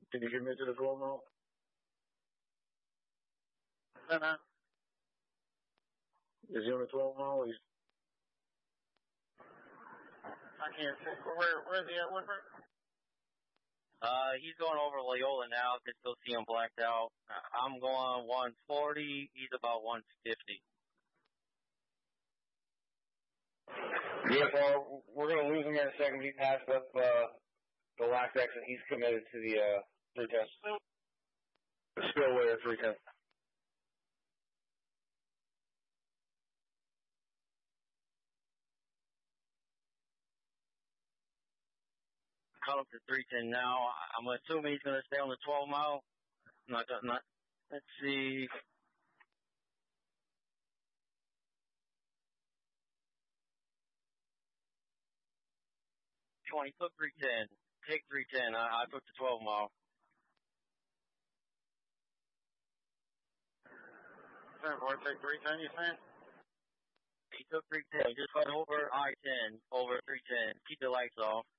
Can you commit to the 12 mile? Is he on the 12 mile? I can't see. Where's he at, Woodford? He's going over Loyola now. I can still see him blacked out. I'm going 140. He's about 150. Yes, we're going to lose him in a second. He passed up the last exit. He's committed to the 310. The spillway at 310. Call up to 310 now. I'm assuming he's going to stay on the 12 mile. Let's see. He took 310. Take 310. I took the 12 mile. Boy, take 310, you saying? He took 310. He just went over I-10, over 310. Keep the lights off.